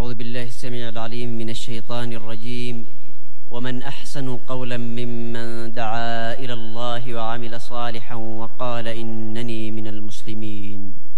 أعوذ بالله السميع العليم من الشيطان الرجيم. ومن أحسن قولا ممن دعا إلى الله وعمل صالحا وقال إنني من المسلمين.